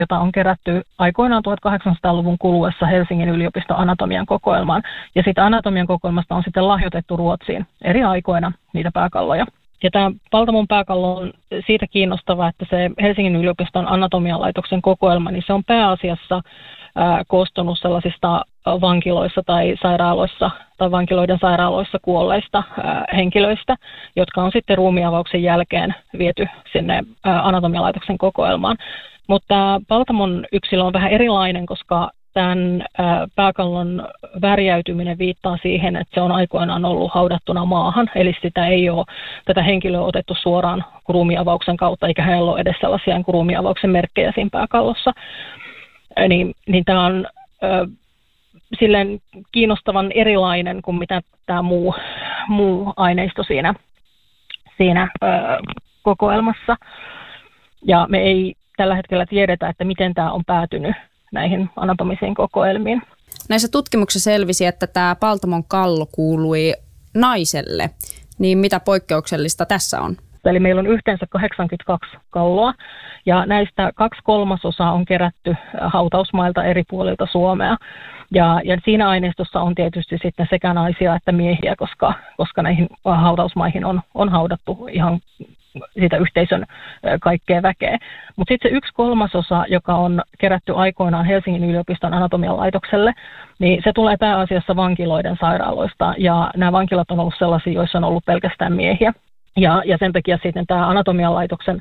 jota on kerätty aikoinaan 1800-luvun kuluessa Helsingin yliopiston anatomian kokoelmaan. Ja siitä anatomian kokoelmasta on sitten lahjoitettu Ruotsiin eri aikoina niitä pääkalloja. Ja tämä Paltamon pääkallo on siitä kiinnostava, että se Helsingin yliopiston anatomian laitoksen kokoelma, niin se on pääasiassa koostunut sellaisista vankiloissa tai sairaaloissa tai vankiloiden sairaaloissa kuolleista henkilöistä, jotka on sitten ruumiinavauksen jälkeen viety sinne anatomialaitoksen kokoelmaan. Mutta Paltamon yksilö on vähän erilainen, koska tämän pääkallon värjäytyminen viittaa siihen, että se on aikoinaan ollut haudattuna maahan, eli sitä ei ole tätä henkilöä otettu suoraan ruumiinavauksen kautta, eikä hänellä ole edes sellaisia ruumiinavauksen merkkejä siinä pääkallossa. Niin tämä on silleen kiinnostavan erilainen kuin mitä tämä muu aineisto siinä kokoelmassa. Ja me ei tällä hetkellä tiedetä, että miten tämä on päätynyt näihin anatomisiin kokoelmiin. Näissä tutkimuksissa selvisi, että tämä Paltamon kallo kuului naiselle. Niin mitä poikkeuksellista tässä on? Eli meillä on yhteensä 82 kalloa, ja näistä 2/3 on kerätty hautausmailta eri puolilta Suomea. Ja siinä aineistossa on tietysti sitten sekä naisia että miehiä, koska näihin hautausmaihin on haudattu ihan siitä yhteisön kaikkea väkeä. Mutta sitten se 1/3, joka on kerätty aikoinaan Helsingin yliopiston anatomian laitokselle, niin se tulee pääasiassa vankiloiden sairaaloista, ja nämä vankilat on ollut sellaisia, joissa on ollut pelkästään miehiä. Ja sen takia sitten tämä anatomian laitoksen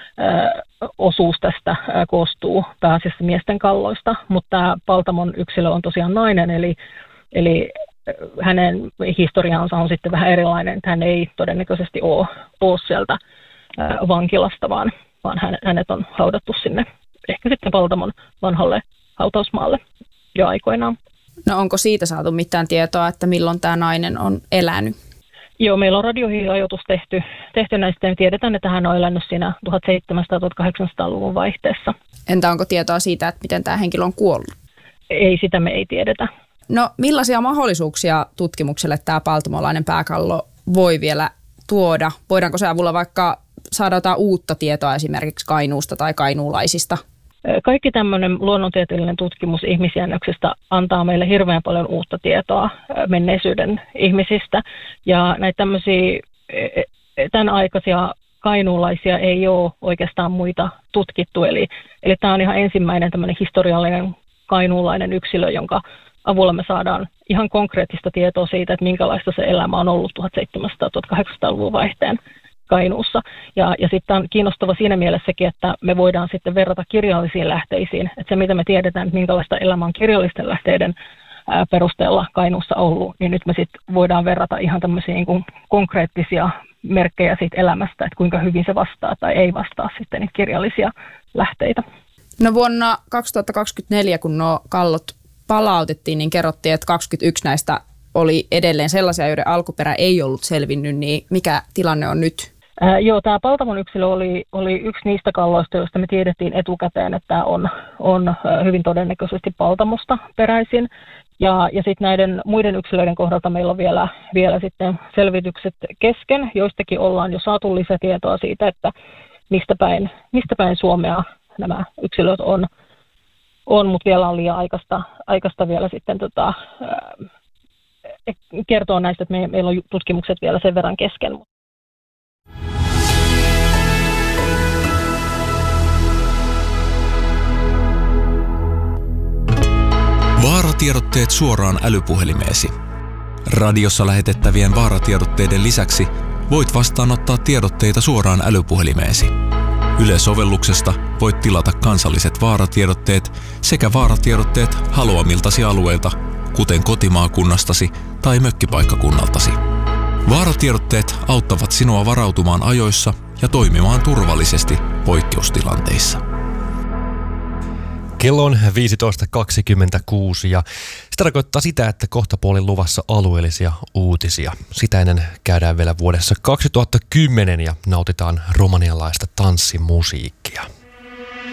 osuus tästä koostuu pääasiassa miesten kalloista, mutta tämä Paltamon yksilö on tosiaan nainen, eli hänen historiansa on sitten vähän erilainen, että hän ei todennäköisesti ole sieltä vankilasta, vaan hänet on haudattu sinne ehkä sitten Paltamon vanhalle hautausmaalle jo aikoinaan. No onko siitä saatu mitään tietoa, että milloin tämä nainen on elänyt? Joo, meillä on radiohiiliajoitus tehty näistä, ja tiedetään, että hän on elänyt siinä 1700-1800-luvun vaihteessa. Entä onko tietoa siitä, että miten tämä henkilö on kuollut? Ei, sitä me ei tiedetä. No millaisia mahdollisuuksia tutkimukselle tämä paltamolainen pääkallo voi vielä tuoda? Voidaanko se avulla vaikka saada jotain uutta tietoa esimerkiksi Kainuusta tai kainuulaisista? Kaikki tämmöinen luonnontieteellinen tutkimus ihmisjännöksestä antaa meille hirveän paljon uutta tietoa menneisyyden ihmisistä. Ja näitä tämmöisiä tämän aikaisia kainuulaisia ei ole oikeastaan muita tutkittu. Eli tämä on ihan ensimmäinen tämmöinen historiallinen kainuulainen yksilö, jonka avulla me saadaan ihan konkreettista tietoa siitä, että minkälaista se elämä on ollut 1700-1800-luvun vaihteen Kainuussa. Ja sitten on kiinnostava siinä mielessäkin, että me voidaan sitten verrata kirjallisiin lähteisiin. Että se, mitä me tiedetään, että minkälaista elämää on kirjallisten lähteiden perusteella Kainuussa ollut, niin nyt me sitten voidaan verrata ihan tämmöisiä niin kuin konkreettisia merkkejä siitä elämästä, että kuinka hyvin se vastaa tai ei vastaa sitten niitä kirjallisia lähteitä. No vuonna 2024, kun nuo kallot palautettiin, niin kerrottiin, että 21 näistä oli edelleen sellaisia, joiden alkuperä ei ollut selvinnyt, niin mikä tilanne on nyt? Joo, tämä Paltamon yksilö oli yksi niistä kalloista, joista me tiedettiin etukäteen, että tämä on hyvin todennäköisesti Paltamosta peräisin. Ja sitten näiden muiden yksilöiden kohdalta meillä on vielä sitten selvitykset kesken, joistakin ollaan jo saatu lisätietoa siitä, että mistä päin Suomea nämä yksilöt on, mutta vielä on liian aikaista vielä sitten kertoa näistä, että meillä on tutkimukset vielä sen verran kesken. Vaaratiedotteet suoraan älypuhelimeesi. Radiossa lähetettävien vaaratiedotteiden lisäksi voit vastaanottaa tiedotteita suoraan älypuhelimeesi. Yle-sovelluksesta voit tilata kansalliset vaaratiedotteet sekä vaaratiedotteet haluamiltasi alueilta, kuten kotimaakunnastasi tai mökkipaikkakunnaltasi. Vaaratiedotteet auttavat sinua varautumaan ajoissa ja toimimaan turvallisesti poikkeustilanteissa. Kello on 15.26 ja se tarkoittaa sitä, että kohtapuolin luvassa alueellisia uutisia. Sitä ennen käydään vielä vuodessa 2010 ja nautitaan romanialaista tanssimusiikkia.